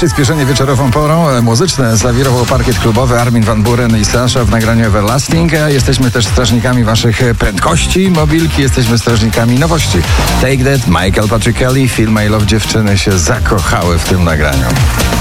Przyspieszenie wieczorową porą muzyczne zawirował parkiet klubowy Armin van Buuren i Sasha w nagraniu Everlasting. Jesteśmy też strażnikami waszych prędkości mobilki, jesteśmy strażnikami nowości. Take That, Michael Patrick Kelly, Feel My Love. Dziewczyny się zakochały w tym nagraniu.